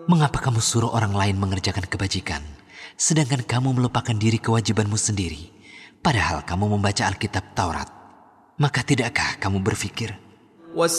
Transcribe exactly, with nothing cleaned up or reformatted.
Mengapa kamu suruh orang lain mengerjakan kebajikan, sedangkan kamu melupakan diri kewajibanmu sendiri, padahal kamu membaca Alkitab Taurat? Maka tidakkah kamu berpikir